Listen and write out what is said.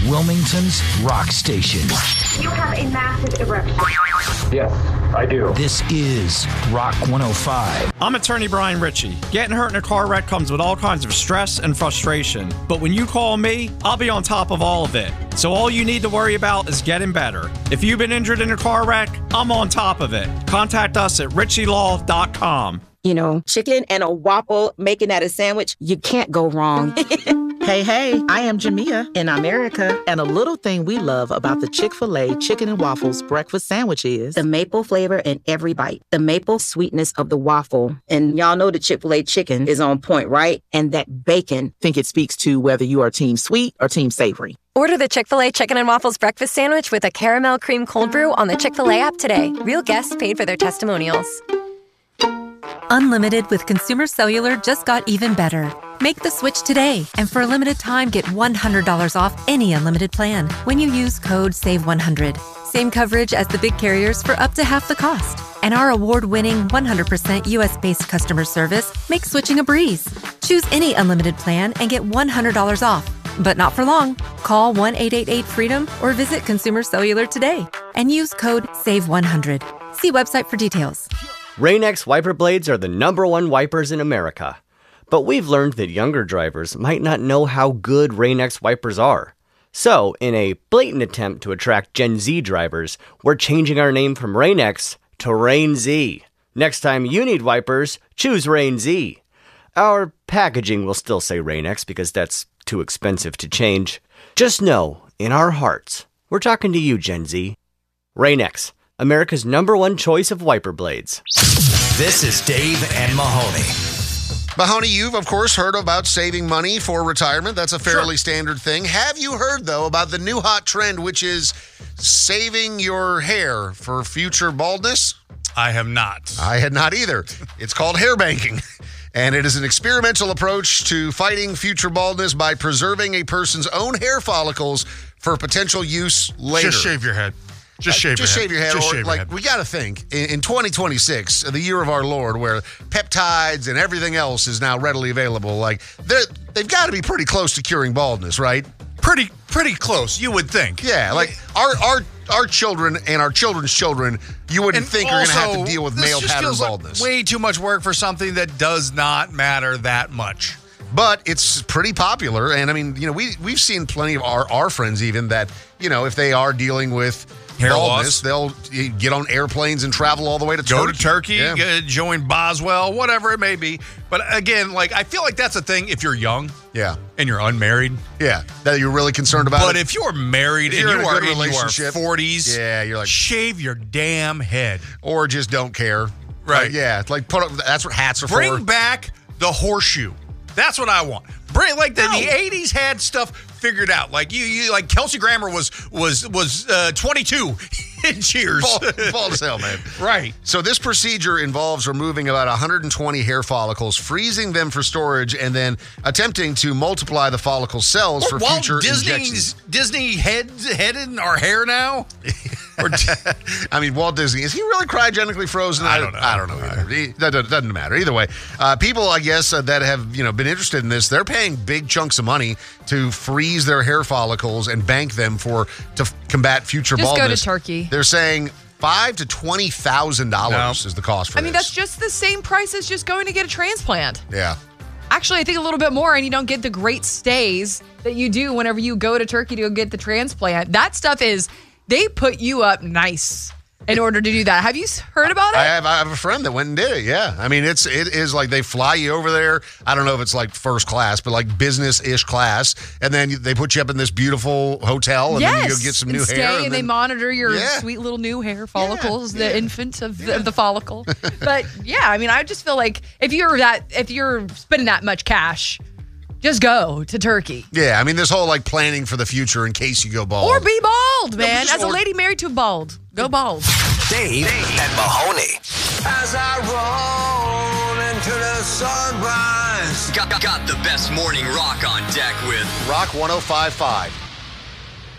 Wilmington's rock station. You have a massive erection. Yes, I do. This is Rock 105. I'm attorney Brian Ritchie. Getting hurt in a car wreck comes with all kinds of stress and frustration. But when you call me, I'll be on top of all of it. So all you need to worry about is getting better. If you've been injured in a car wreck, I'm on top of it. Contact us at ritchielaw.com. You know, chicken and a waffle, making that a sandwich, you can't go wrong. Hey, I am Jamia in America. And a little thing we love about the Chick-fil-A Chicken and Waffles breakfast sandwich is the maple flavor in every bite, the maple sweetness of the waffle. And y'all know the Chick-fil-A chicken is on point, right? And that bacon. Think it speaks to whether you are team sweet or team savory. Order the Chick-fil-A Chicken and Waffles breakfast sandwich with a caramel cream cold brew on the Chick-fil-A app today. Real guests paid for their testimonials. Unlimited with Consumer Cellular just got even better. Make the switch today, and for a limited time, get $100 off any unlimited plan when you use code SAVE100. Same coverage as the big carriers for up to half the cost. And our award-winning 100% US-based customer service makes switching a breeze. Choose any unlimited plan and get $100 off. But not for long. Call 1-888-FREEDOM or visit Consumer Cellular today and use code SAVE100. See website for details. Rain-X wiper blades are the #1 wipers in America. But we've learned that younger drivers might not know how good Rain-X wipers are. So, in a blatant attempt to attract Gen Z drivers, we're changing our name from Rain-X to Rain-Z. Next time you need wipers, choose Rain-Z. Our packaging will still say Rain-X because that's too expensive to change. Just know, in our hearts, we're talking to you, Gen Z. Rain-X, America's #1 choice of wiper blades. This is Dave and Mahoney. Mahoney, you've, of course, heard about saving money for retirement. That's a fairly standard thing. Have you heard, though, about the new hot trend, which is saving your hair for future baldness? I have not. I had not either. It's called hair banking. And it is an experimental approach to fighting future baldness by preserving a person's own hair follicles for potential use later. Just shave your head. Just shave your head. Just shave your head. We got to think, in 2026, the year of our Lord, where peptides and everything else is now readily available, like they've got to be pretty close to curing baldness, right? Pretty close, you would think. Yeah, like our children and our children's children, you wouldn't think are going to have to deal with male pattern baldness. Like way too much work for something that does not matter that much. But it's pretty popular, and I mean, you know, we've seen plenty of our friends even that, you know, if they are dealing with hair baldness, loss, they'll get on airplanes and travel all the way to Turkey. Go to Turkey, join Boswell, whatever it may be. But again, like I feel like that's a thing if you're young, and you're unmarried, that you're really concerned about. But if you're married and you are in your 40s, you're like, shave your damn head, or just don't care, right? Like put up. That's what hats are for. Bring back the horseshoe. That's what I want. Bring the 80s had stuff figured out. Like you like Kelsey Grammer was 22 in Cheers. Bald as hell, man. Right. So this procedure involves removing about 120 hair follicles, freezing them for storage, and then attempting to multiply the follicle cells for future injections. Disney head in our hair now? I mean, Walt Disney, is he really cryogenically frozen? I don't know. I don't know either. That doesn't matter. Either way, people, I guess, that have been interested in this, they're paying big chunks of money to freeze their hair follicles and bank them to combat future baldness. Just go to Turkey. They're saying $5,000 to $20,000 is the cost for this. I mean, that's just the same price as just going to get a transplant. Yeah. Actually, I think a little bit more, and you don't get the great stays that you do whenever you go to Turkey to go get the transplant. That stuff they put you up nice in order to do that. Have you heard about it? I have a friend that went and did it, yeah. I mean, it is like they fly you over there. I don't know if it's like first class, but like business-ish class. And then they put you up in this beautiful hotel, and then you go get some new hair. And they monitor your sweet little new hair follicles, the infant of the follicle. But yeah, I mean, I just feel like if you're spending that much cash, just go to Turkey. Yeah, I mean, this whole like planning for the future in case you go bald. Or be bald, man. As a lady married to a bald, go bald. Dave and Mahoney. As I roll into the sunrise. Got the best morning rock on deck with Rock 105.5.